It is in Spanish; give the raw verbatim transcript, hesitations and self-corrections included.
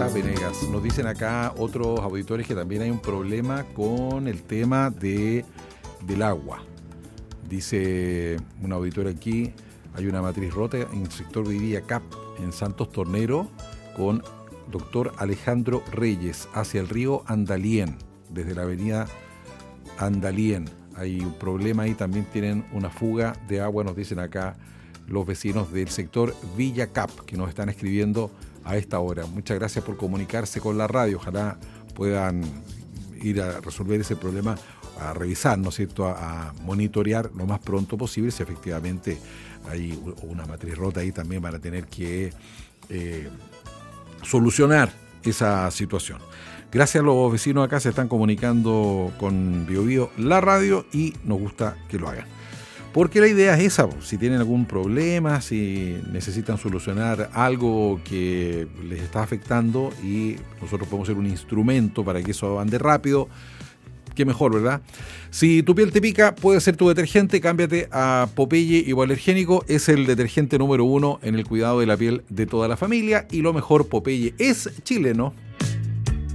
Paula Venegas. Nos dicen acá otros auditores que también hay un problema con el tema de, del agua. Dice un auditor aquí, hay una matriz rota en el sector Vivía Cap, en Santos Tornero, con doctor Alejandro Reyes, hacia el río Andalién, desde la avenida Andalién. Hay un problema ahí, también tienen una fuga de agua, nos dicen acá los vecinos del sector Villa Cap, que nos están escribiendo a esta hora. Muchas gracias por comunicarse con la radio. Ojalá puedan ir a resolver ese problema, a revisar, ¿no es cierto?, a, a monitorear lo más pronto posible. Si efectivamente hay una matriz rota ahí, también van a tener que eh, solucionar esa situación. Gracias a los vecinos acá, se están comunicando con Bio Bio, la radio, y nos gusta que lo hagan. Porque la idea es esa, si tienen algún problema, si necesitan solucionar algo que les está afectando y nosotros podemos ser un instrumento para que eso ande rápido, qué mejor, ¿verdad? Si tu piel te pica, puede ser tu detergente, cámbiate a Popeye Hipoalergénico, es el detergente número uno en el cuidado de la piel de toda la familia, y lo mejor, Popeye es chileno.